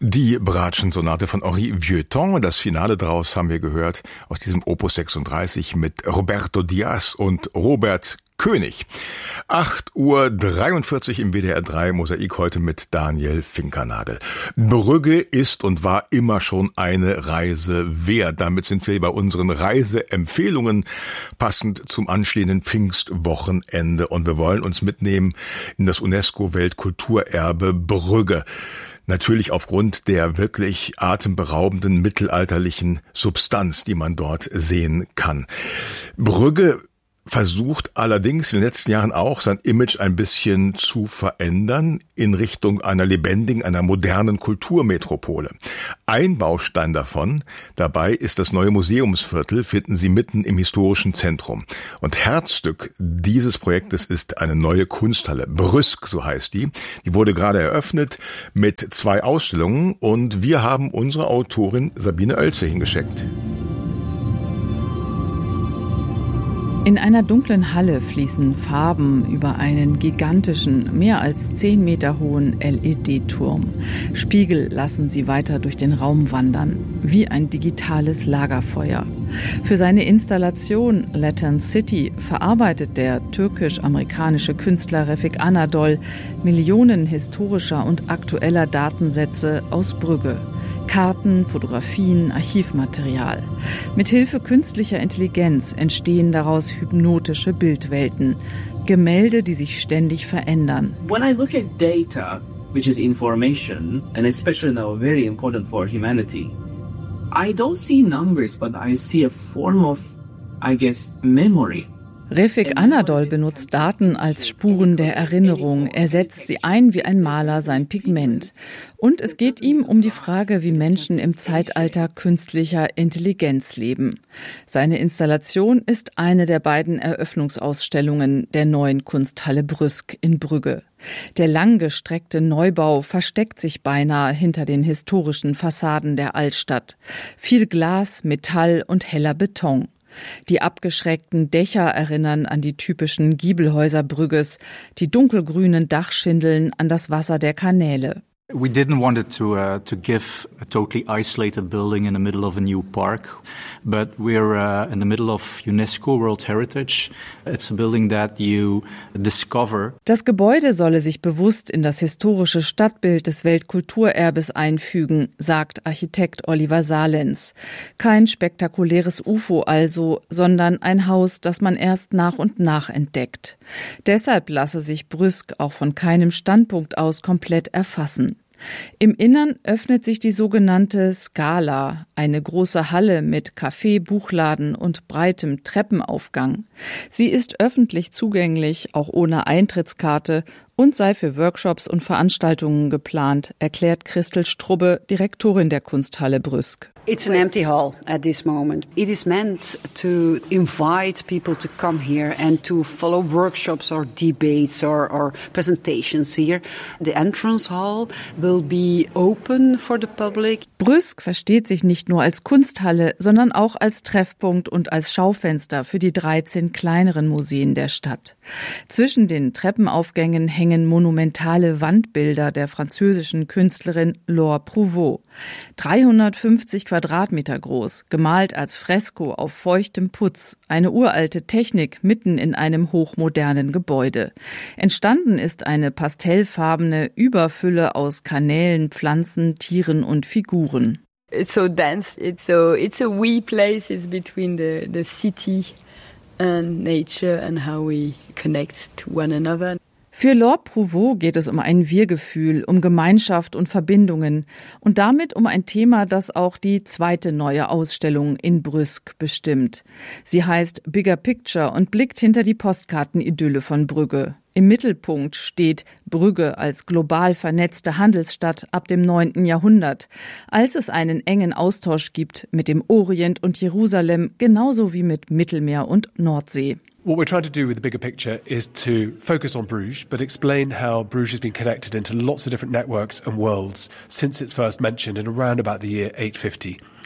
Die Bratschen-Sonate von Henri Vieuxtemps. Das Finale daraus haben wir gehört aus diesem Opus 36 mit Roberto Diaz und Robert König. 8:43 Uhr im WDR 3 Mosaik heute mit Daniel Finkernagel. Brügge ist und war immer schon eine Reise wert. Damit sind wir bei unseren Reiseempfehlungen passend zum anstehenden Pfingstwochenende. Und wir wollen uns mitnehmen in das UNESCO-Weltkulturerbe Brügge. Natürlich aufgrund der wirklich atemberaubenden mittelalterlichen Substanz, die man dort sehen kann. Brügge versucht allerdings in den letzten Jahren auch sein Image ein bisschen zu verändern in Richtung einer lebendigen, einer modernen Kulturmetropole. Ein Baustein davon dabei ist das neue Museumsviertel, finden Sie mitten im historischen Zentrum. Und Herzstück dieses Projektes ist eine neue Kunsthalle, Brüsk, so heißt die. Die wurde gerade eröffnet mit 2 Ausstellungen und wir haben unsere Autorin Sabine Oelze hingeschickt. In einer dunklen Halle fließen Farben über einen gigantischen, mehr als 10 Meter hohen LED-Turm. Spiegel lassen sie weiter durch den Raum wandern, wie ein digitales Lagerfeuer. Für seine Installation Lantern City verarbeitet der türkisch-amerikanische Künstler Refik Anadol Millionen historischer und aktueller Datensätze aus Brügge. Karten, Fotografien, Archivmaterial. Mithilfe künstlicher Intelligenz entstehen daraus hypnotische Bildwelten, Gemälde, die sich ständig verändern. When I look at data, which is information, and especially now very important for humanity, I don't see numbers, but I see a form of, I guess, memory. Refik Anadol benutzt Daten als Spuren der Erinnerung. Er setzt sie ein wie ein Maler sein Pigment. Und es geht ihm um die Frage, wie Menschen im Zeitalter künstlicher Intelligenz leben. Seine Installation ist eine der beiden Eröffnungsausstellungen der neuen Kunsthalle Brüsk in Brügge. Der langgestreckte Neubau versteckt sich beinahe hinter den historischen Fassaden der Altstadt. Viel Glas, Metall und heller Beton. Die abgeschrägten Dächer erinnern an die typischen Giebelhäuser Brügges, die dunkelgrünen Dachschindeln an das Wasser der Kanäle. We didn't want it to give a totally isolated building in the middle of a new park, but we're in the middle of UNESCO World Heritage. It's a building that you discover. Das Gebäude solle sich bewusst in das historische Stadtbild des Weltkulturerbes einfügen, sagt Architekt Oliver Salenz. Kein spektakuläres UFO also, sondern ein Haus, das man erst nach und nach entdeckt. Deshalb lasse sich Brüsk auch von keinem Standpunkt aus komplett erfassen. Im Innern öffnet sich die sogenannte Scala, eine große Halle mit Café, Buchladen und breitem Treppenaufgang. Sie ist öffentlich zugänglich, auch ohne Eintrittskarte, und sei für Workshops und Veranstaltungen geplant, erklärt Christel Strubbe, Direktorin der Kunsthalle Brüsk. It's an empty hall at this moment. It is meant to invite people to come here and to follow workshops or debates or presentations here. The entrance hall will be open for the public. Brüsk versteht sich nicht nur als Kunsthalle, sondern auch als Treffpunkt und als Schaufenster für die 13 kleineren Museen der Stadt. Zwischen den Treppenaufgängen hängen monumentale Wandbilder der französischen Künstlerin Laure Prouvost. 350 Quadratmeter groß, gemalt als Fresko auf feuchtem Putz, eine uralte Technik mitten in einem hochmodernen Gebäude. Entstanden ist eine pastellfarbene Überfülle aus Kanälen, Pflanzen, Tieren und Figuren. It's so dense, it's a wee place, it's between the city and nature and how we connect to one another. Für Laure Prouvost geht es um ein Wir-Gefühl, um Gemeinschaft und Verbindungen und damit um ein Thema, das auch die zweite neue Ausstellung in Brüsk bestimmt. Sie heißt Bigger Picture und blickt hinter die Postkartenidylle von Brügge. Im Mittelpunkt steht Brügge als global vernetzte Handelsstadt ab dem 9. Jahrhundert, als es einen engen Austausch gibt mit dem Orient und Jerusalem, genauso wie mit Mittelmeer und Nordsee. What we're trying to do with the bigger picture is to focus on Bruges, but explain how Bruges has been connected into lots of different networks and worlds since it's first mentioned in around about the year 850.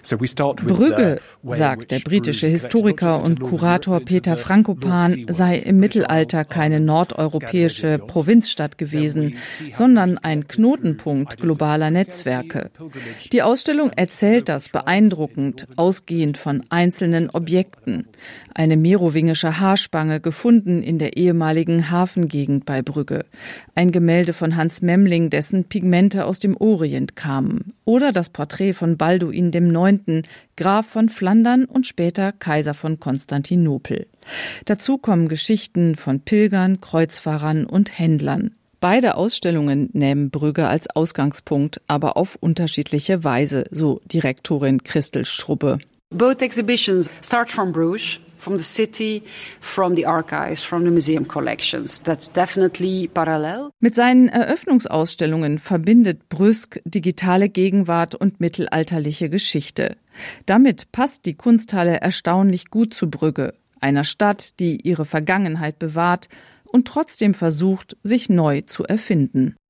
Brügge, sagt der britische Historiker und Kurator Peter Frankopan, sei im Mittelalter keine nordeuropäische Provinzstadt gewesen, sondern ein Knotenpunkt globaler Netzwerke. Die Ausstellung erzählt das beeindruckend, ausgehend von einzelnen Objekten. Eine merowingische Haarspange, gefunden in der ehemaligen Hafengegend bei Brügge. Ein Gemälde von Hans Memling, dessen Pigmente aus dem Orient kamen. Oder das Porträt von Balduin IX., Graf von Flandern und später Kaiser von Konstantinopel. Dazu kommen Geschichten von Pilgern, Kreuzfahrern und Händlern. Beide Ausstellungen nehmen Brügge als Ausgangspunkt, aber auf unterschiedliche Weise, so Direktorin Christel Strubbe. Both exhibitions start from Bruges, from the city, from the archives, from the museum collections. That's definitely parallel. Mit seinen Eröffnungsausstellungen verbindet Brüsk digitale Gegenwart und mittelalterliche Geschichte. Damit passt die Kunsthalle erstaunlich gut zu Brügge, einer Stadt, die ihre Vergangenheit bewahrt und trotzdem versucht, sich neu zu erfinden.